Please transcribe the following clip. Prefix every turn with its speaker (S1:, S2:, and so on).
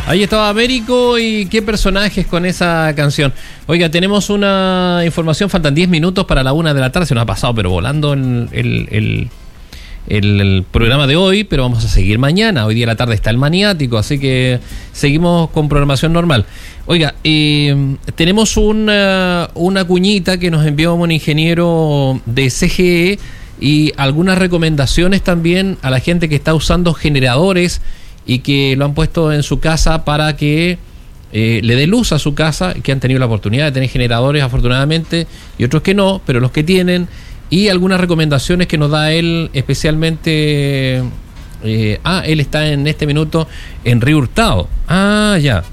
S1: Ahí estaba Américo y qué personajes con esa canción. Oiga, tenemos una información, faltan 10 minutos para la 1 de la tarde, se nos ha pasado pero volando el programa de hoy, pero vamos a seguir mañana. Hoy día de la tarde está el Maniático, así que seguimos con programación normal. Oiga, tenemos una cuñita que nos envió un ingeniero de CGE y algunas recomendaciones también a la gente que está usando generadores y que lo han puesto en su casa para que le dé luz a su casa, que han tenido la oportunidad de tener generadores afortunadamente y otros que no, pero los que tienen, y algunas recomendaciones que nos da él especialmente. Él está en este minuto en Río Hurtado. Ya.